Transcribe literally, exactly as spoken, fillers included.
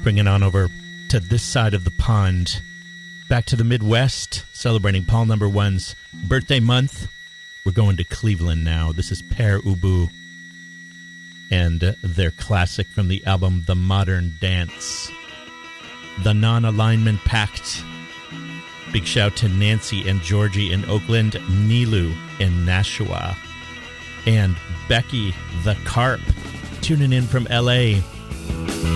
bringing on over to this side of the pond. Back to the Midwest, celebrating Paul Number One's birthday month. We're going to Cleveland now. This is Pere Ubu and their classic from the album The Modern Dance, The Non-Alignment Pact. Big shout to Nancy and Georgie in Oakland, Nilu in Nashua, and Becky the Carp tuning in from L A